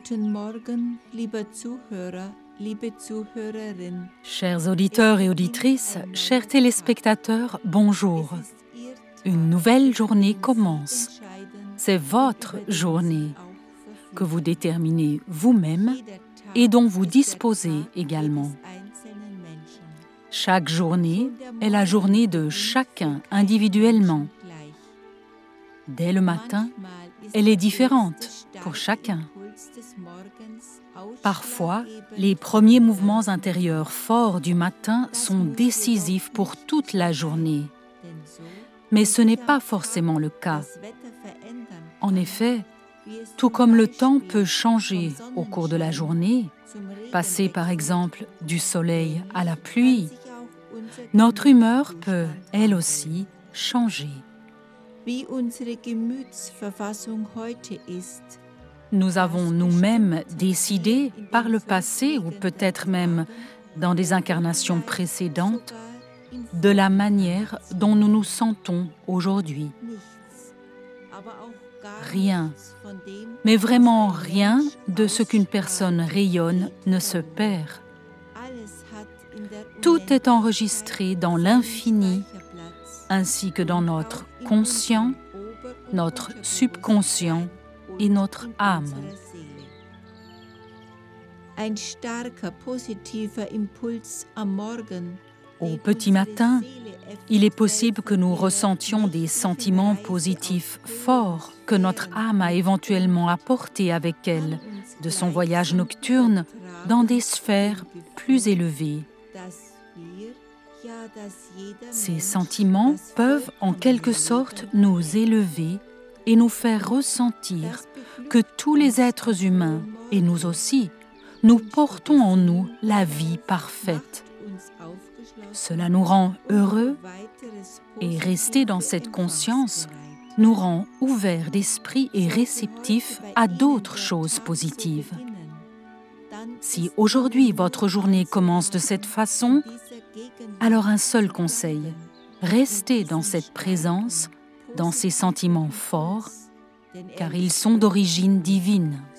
Guten Morgen, liebe Zuhörer, liebe Zuhörerin. Chers auditeurs et auditrices, chers téléspectateurs, bonjour. Une nouvelle journée commence. C'est votre journée que vous déterminez vous-même et dont vous disposez également. Chaque journée est la journée de chacun individuellement. Dès le matin, elle est différente pour chacun. Parfois, les premiers mouvements intérieurs forts du matin sont décisifs pour toute la journée. Mais ce n'est pas forcément le cas. En effet, tout comme le temps peut changer au cours de la journée, passer par exemple du soleil à la pluie, notre humeur peut, elle aussi, changer. Nous avons nous-mêmes décidé par le passé ou peut-être même dans des incarnations précédentes de la manière dont nous nous sentons aujourd'hui. Rien, mais vraiment rien de ce qu'une personne rayonne ne se perd. Tout est enregistré dans l'infini ainsi que dans notre conscient, notre subconscient et notre âme. Au petit matin, il est possible que nous ressentions des sentiments positifs forts que notre âme a éventuellement apportés avec elle de son voyage nocturne dans des sphères plus élevées. Ces sentiments peuvent en quelque sorte nous élever et nous faire ressentir que tous les êtres humains, et nous aussi, nous portons en nous la vie parfaite. Cela nous rend heureux et rester dans cette conscience nous rend ouverts d'esprit et réceptifs à d'autres choses positives. Si aujourd'hui votre journée commence de cette façon, alors un seul conseil, restez dans cette présence, dans ces sentiments forts, car ils sont d'origine divine.